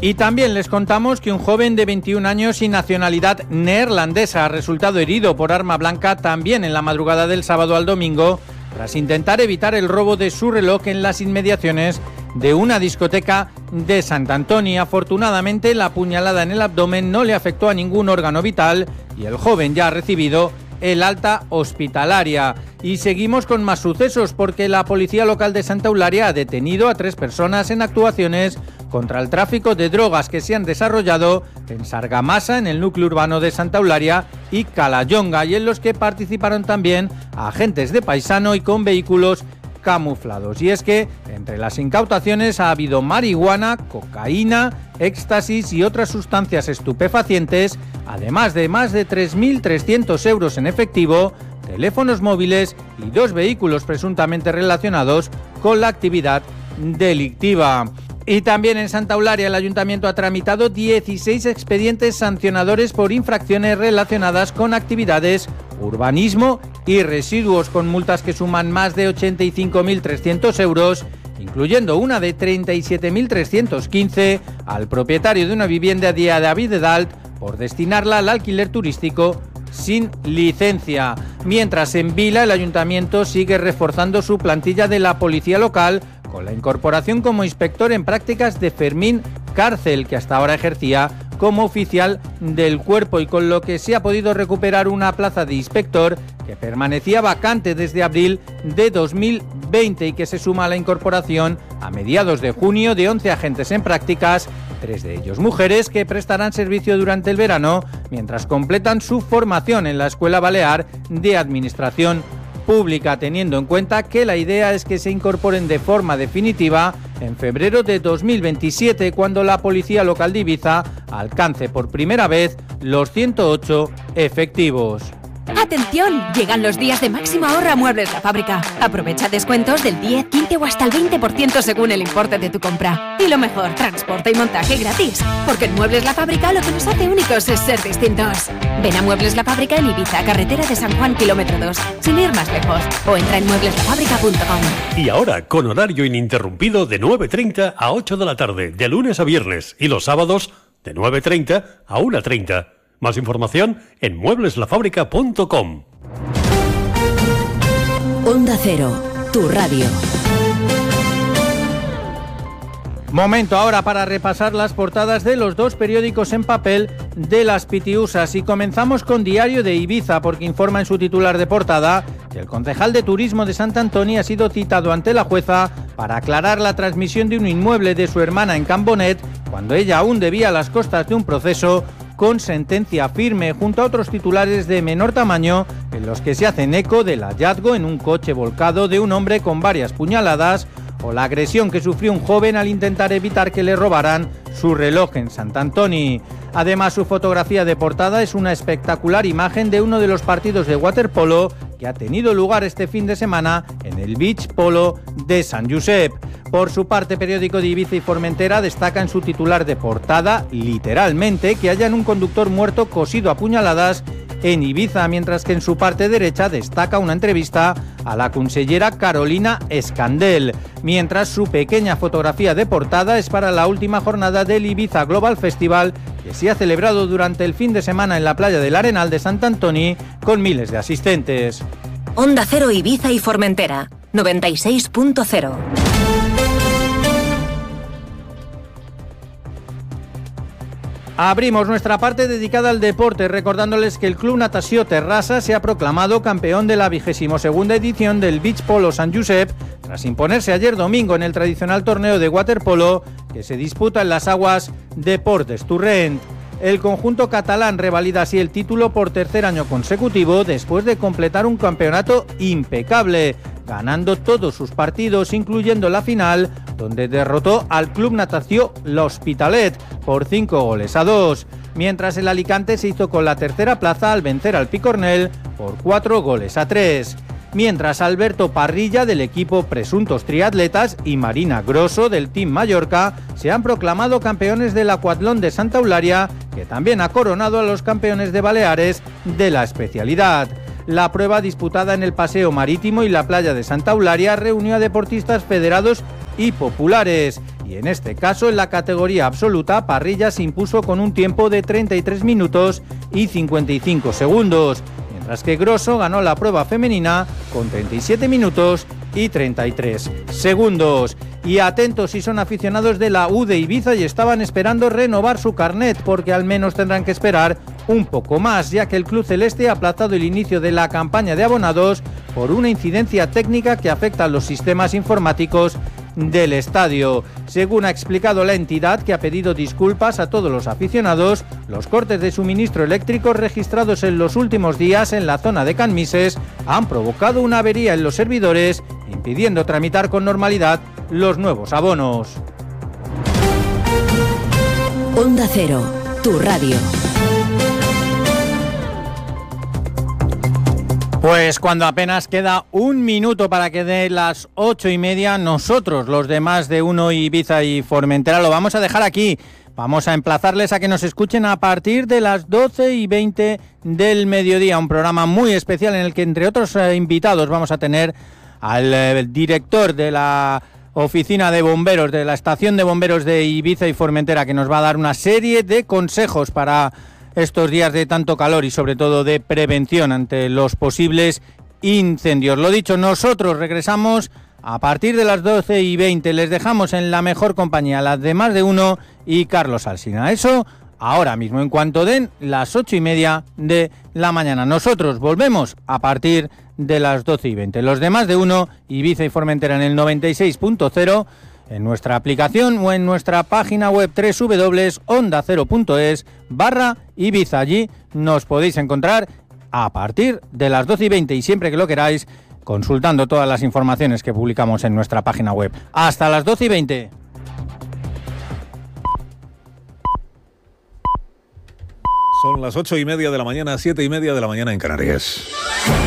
Y también les contamos que un joven de 21 años y nacionalidad neerlandesa ha resultado herido por arma blanca también en la madrugada del sábado al domingo, tras intentar evitar el robo de su reloj en las inmediaciones de una discoteca de Sant Antoni. Afortunadamente, la puñalada en el abdomen no le afectó a ningún órgano vital y el joven ya ha recibido el alta hospitalaria. Y seguimos con más sucesos porque la policía local de Santa Eulalia ha detenido a 3 personas en actuaciones contra el tráfico de drogas que se han desarrollado en Sargamasa, en el núcleo urbano de Santa Eulalia, y Calallonga, y en los que participaron también agentes de paisano y con vehículos camuflados. Y es que entre las incautaciones ha habido marihuana, cocaína, éxtasis y otras sustancias estupefacientes, además de más de 3.300 euros en efectivo, teléfonos móviles y 2 vehículos presuntamente relacionados con la actividad delictiva. Y también en Santa Eulalia el Ayuntamiento ha tramitado 16 expedientes sancionadores por infracciones relacionadas con actividades, urbanismo y residuos, con multas que suman más de 85.300 euros, incluyendo una de 37.315 al propietario de una vivienda de David de Dalt por destinarla al alquiler turístico sin licencia. Mientras en Vila el Ayuntamiento sigue reforzando su plantilla de la policía local con la incorporación como inspector en prácticas de Fermín Cárcel, que hasta ahora ejercía como oficial del cuerpo, y con lo que se ha podido recuperar una plaza de inspector que permanecía vacante desde abril de 2020 y que se suma a la incorporación a mediados de junio de 11 agentes en prácticas, 3 de ellos mujeres, que prestarán servicio durante el verano mientras completan su formación en la Escuela Balear de Administración Pública, teniendo en cuenta que la idea es que se incorporen de forma definitiva en febrero de 2027, cuando la Policía Local de Ibiza alcance por primera vez los 108 efectivos. ¡Atención! Llegan los días de máximo ahorro a Muebles La Fábrica. Aprovecha descuentos del 10, 15 o hasta el 20% según el importe de tu compra. Y lo mejor, transporte y montaje gratis. Porque en Muebles La Fábrica lo que nos hace únicos es ser distintos. Ven a Muebles La Fábrica en Ibiza, carretera de San Juan, kilómetro 2, sin ir más lejos. O entra en muebleslafábrica.com. Y ahora, con horario ininterrumpido de 9:30 a 8 de la tarde, de lunes a viernes, y los sábados de 9:30 a 1:30. Más información en muebleslafábrica.com. Onda Cero, tu radio. Momento ahora para repasar las portadas de los 2 periódicos en papel de las Pitiusas, y comenzamos con Diario de Ibiza, porque informa en su titular de portada que el concejal de turismo de Sant Antoni ha sido citado ante la jueza para aclarar la transmisión de un inmueble de su hermana en Can Bonet, cuando ella aún debía las costas de un proceso con sentencia firme, junto a otros titulares de menor tamaño en los que se hacen eco del hallazgo en un coche volcado de un hombre con varias puñaladas, o la agresión que sufrió un joven al intentar evitar que le robaran su reloj en Sant Antoni. Además, su fotografía de portada es una espectacular imagen de uno de los partidos de waterpolo que ha tenido lugar este fin de semana en el Beach Polo de Sant Josep. Por su parte, Periódico de Ibiza y Formentera destaca en su titular de portada, literalmente, que hayan un conductor muerto cosido a puñaladas en Ibiza, mientras que en su parte derecha destaca una entrevista a la consellera Carolina Escandel, mientras su pequeña fotografía de portada es para la última jornada del Ibiza Global Festival, que se ha celebrado durante el fin de semana en la playa del Arenal de Sant Antoni con miles de asistentes. Onda Cero Ibiza y Formentera, 96.0. Abrimos nuestra parte dedicada al deporte recordándoles que el Club Natació Terrassa se ha proclamado campeón de la 22ª edición del Beach Polo Sant Josep tras imponerse ayer domingo en el tradicional torneo de waterpolo que se disputa en las aguas de Port d'Esturrent. El conjunto catalán revalida así el título por 3er año consecutivo después de completar un campeonato impecable, ganando todos sus partidos, incluyendo la final, donde derrotó al Club Natació L'Hospitalet por 5-2, mientras el Alicante se hizo con la 3ª plaza al vencer al Picornell por 4-3. Mientras Alberto Parrilla del equipo Presuntos Triatletas y Marina Grosso del Team Mallorca se han proclamado campeones del Aquatlón de Santa Eulalia, que también ha coronado a los campeones de Baleares de la especialidad. La prueba, disputada en el Paseo Marítimo y la playa de Santa Eulalia, reunió a deportistas federados y populares. y en este caso en la categoría absoluta Parrilla se impuso con un tiempo de 33 minutos y 55 segundos, mientras que Grosso ganó la prueba femenina con 37 minutos y 33 segundos. Y atentos si son aficionados de la U de Ibiza y estaban esperando renovar su carnet, porque al menos tendrán que esperar un poco más, ya que el club celeste ha aplazado el inicio de la campaña de abonados por una incidencia técnica que afecta a los sistemas informáticos del estadio. Según ha explicado la entidad, que ha pedido disculpas a todos los aficionados, los cortes de suministro eléctrico registrados en los últimos días en la zona de Can Mises han provocado una avería en los servidores, impidiendo tramitar con normalidad los nuevos abonos. Onda Cero, tu radio. Pues cuando apenas queda un minuto para que dé las 8:30, nosotros, los demás de Uno, Ibiza y Formentera, lo vamos a dejar aquí. Vamos a emplazarles a que nos escuchen a partir de las 12:20 del mediodía, un programa muy especial en el que, entre otros invitados, vamos a tener al director de la oficina de bomberos, de la estación de bomberos de Ibiza y Formentera, que nos va a dar una serie de consejos para estos días de tanto calor y sobre todo de prevención ante los posibles incendios. Lo dicho, nosotros regresamos a partir de las 12:20. Les dejamos en la mejor compañía, las de Más de Uno y Carlos Alsina. Eso ahora mismo, en cuanto den las 8:30 de la mañana. Nosotros volvemos a partir de las 12:20. Los de Más de Uno, Ibiza y Formentera en el 96.0, en nuestra aplicación o en nuestra página web www.ondacero.es/Ibiza. Allí nos podéis encontrar a partir de las 12:20 y siempre que lo queráis, consultando todas las informaciones que publicamos en nuestra página web. Hasta las 12:20. Son las 8:30 de la mañana, 7:30 de la mañana en Canarias.